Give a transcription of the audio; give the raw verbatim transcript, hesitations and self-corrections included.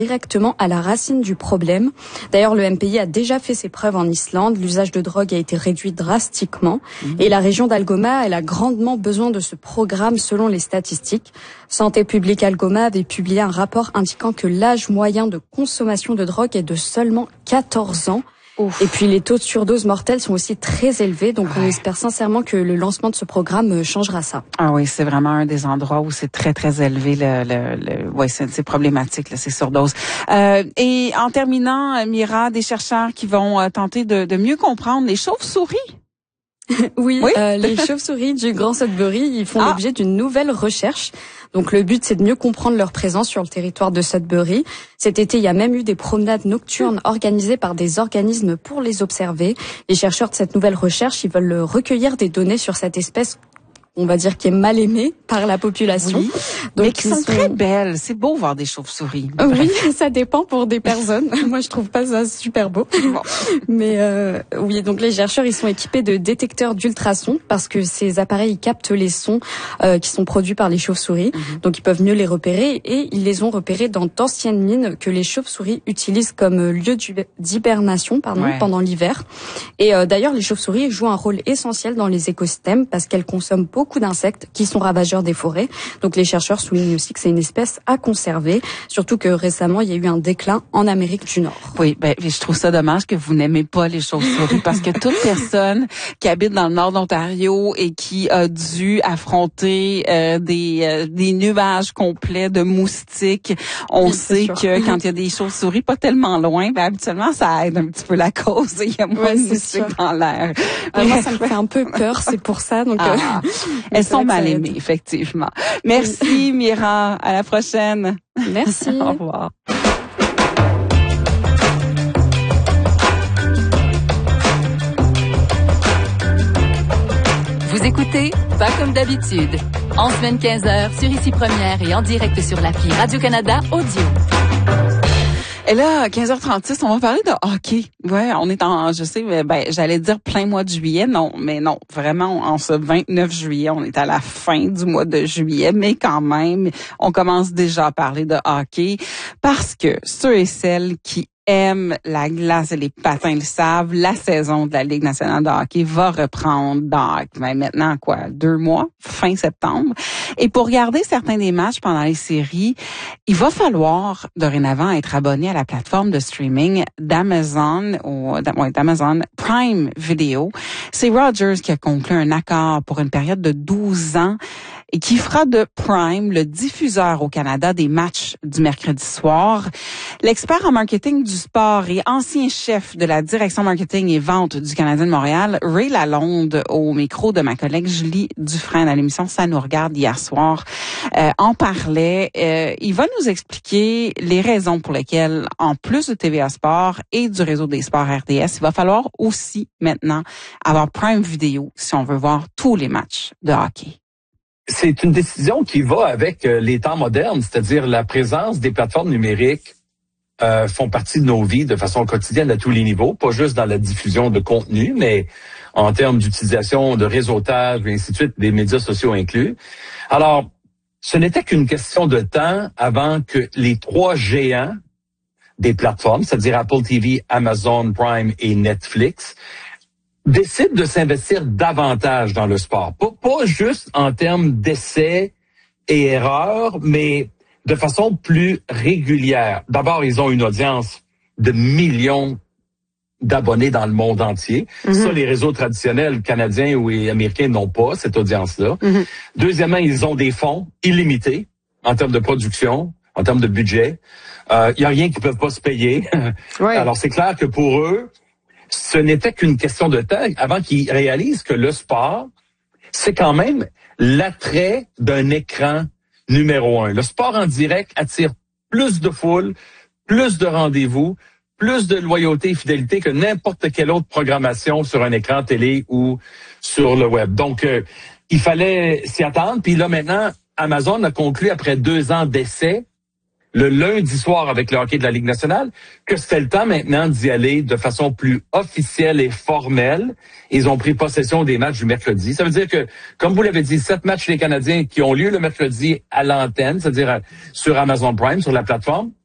directement à la racine du problème. D'ailleurs, le M P I a déjà fait ses preuves en Islande. L'usage de drogue a été réduit drastiquement. Mmh. Et la région d'Algoma, elle a grandement besoin de ce programme selon les statistiques. Santé publique Algoma avait publié un rapport indiquant que l'âge moyen de consommation de drogue est de seulement quatorze ans. Ouf. Et puis les taux de surdose mortelle sont aussi très élevés, donc ouais. on espère sincèrement que le lancement de ce programme changera ça. Ah oui, c'est vraiment un des endroits où c'est très très élevé, le, le, le ouais, c'est, c'est problématique là, ces surdoses. Euh, et en terminant, Mira, des chercheurs qui vont euh, tenter de, de mieux comprendre les chauves-souris. Oui, oui. Euh, les chauves-souris du Grand Sudbury, ils font ah. l'objet d'une nouvelle recherche. Donc le but, c'est de mieux comprendre leur présence sur le territoire de Sudbury. Cet été, il y a même eu des promenades nocturnes organisées par des organismes pour les observer. Les chercheurs de cette nouvelle recherche, ils veulent recueillir des données sur cette espèce, on va dire, qui est mal aimée par la population. Oui, donc, mais qui sont, sont très belles. C'est beau voir des chauves-souris. Bref. Oui, ça dépend pour des personnes. Moi, je trouve pas ça super beau. Bon. Mais euh, oui, donc les chercheurs, ils sont équipés de détecteurs d'ultrasons parce que ces appareils ils captent les sons euh, qui sont produits par les chauves-souris. Mm-hmm. Donc, ils peuvent mieux les repérer et ils les ont repérés dans d'anciennes mines que les chauves-souris utilisent comme lieu d'hibernation pardon, ouais. pendant l'hiver. Et euh, d'ailleurs, les chauves-souris jouent un rôle essentiel dans les écosystèmes parce qu'elles consomment beaucoup beaucoup d'insectes qui sont ravageurs des forêts. Donc les chercheurs soulignent aussi que c'est une espèce à conserver, surtout que récemment, il y a eu un déclin en Amérique du Nord. Oui, ben je trouve ça dommage que vous n'aimez pas les chauves-souris parce que toute personne qui habite dans le nord d'Ontario et qui a dû affronter euh, des euh, des nuages complets de moustiques, on oui, sait que quand il y a des chauves-souris pas tellement loin, ben habituellement ça aide un petit peu la cause. Il y a moins ouais, de moustiques sûr. dans l'air. Euh, moi, ça me fait un peu peur, c'est pour ça. Donc ah. euh... Elles sont mal aimées, effectivement. Merci, Mira. À la prochaine. Merci. Au revoir. Vous écoutez Pas comme d'habitude. En semaine quinze heures sur Ici Première et en direct sur l'appli Radio-Canada Audio. Et là, quinze heures trente-six, on va parler de hockey. Ouais, on est en, je sais, ben, j'allais dire plein mois de juillet, non, mais non, vraiment, en ce vingt-neuf juillet, on est à la fin du mois de juillet, mais quand même, on commence déjà à parler de hockey parce que ceux et celles qui aiment la glace et les patins le savent, la saison de la Ligue nationale de hockey va reprendre dans ben maintenant quoi, deux mois, fin septembre. Et pour regarder certains des matchs pendant les séries, il va falloir dorénavant être abonné à la plateforme de streaming d'Amazon ou d'Amazon Prime Video. C'est Rogers qui a conclu un accord pour une période de douze ans et qui fera de Prime le diffuseur au Canada des matchs du mercredi soir. L'expert en marketing du sport et ancien chef de la direction marketing et vente du Canadien de Montréal, Ray Lalonde, au micro de ma collègue Julie Dufresne à l'émission Ça nous regarde hier soir, euh, en parlait. Euh, il va nous expliquer les raisons pour lesquelles, en plus de T V A Sport et du réseau des sports R D S, il va falloir aussi maintenant avoir Prime Video si on veut voir tous les matchs de hockey. C'est une décision qui va avec les temps modernes, c'est-à-dire la présence des plateformes numériques euh, font partie de nos vies de façon quotidienne à tous les niveaux, pas juste dans la diffusion de contenu, mais en termes d'utilisation, de réseautage, et ainsi de suite, des médias sociaux inclus. Alors, ce n'était qu'une question de temps avant que les trois géants des plateformes, c'est-à-dire Apple T V, Amazon Prime et Netflix, décide de s'investir davantage dans le sport. Pas, pas juste en termes d'essais et erreurs, mais de façon plus régulière. D'abord, ils ont une audience de millions d'abonnés dans le monde entier. Mm-hmm. Ça, les réseaux traditionnels canadiens ou américains n'ont pas cette audience-là. Mm-hmm. Deuxièmement, ils ont des fonds illimités en termes de production, en termes de budget. Il euh, y a rien qu'ils peuvent pas se payer. Ouais. Alors, c'est clair que pour eux, ce n'était qu'une question de temps avant qu'ils réalisent que le sport, c'est quand même l'attrait d'un écran numéro un. Le sport en direct attire plus de foule, plus de rendez-vous, plus de loyauté et fidélité que n'importe quelle autre programmation sur un écran télé ou sur le web. Donc, euh, il fallait s'y attendre. Puis là, maintenant, Amazon a conclu, après deux ans d'essai, le lundi soir avec le hockey de la Ligue nationale, que c'était le temps maintenant d'y aller de façon plus officielle et formelle. Ils ont pris possession des matchs du mercredi. Ça veut dire que, comme vous l'avez dit, sept matchs des Canadiens qui ont lieu le mercredi à l'antenne, c'est-à-dire sur Amazon Prime, sur la plateforme.